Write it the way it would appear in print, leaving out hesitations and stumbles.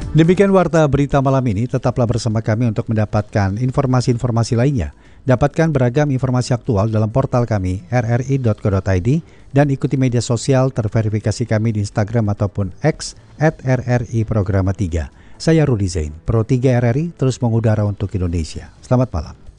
Demikian warta berita malam ini, tetaplah bersama kami untuk mendapatkan informasi-informasi lainnya. Dapatkan beragam informasi aktual dalam portal kami rri.co.id dan ikuti media sosial terverifikasi kami di Instagram ataupun X @RRI Programa 3. Saya Rudi Zain, Pro 3 RRI terus mengudara untuk Indonesia. Selamat malam.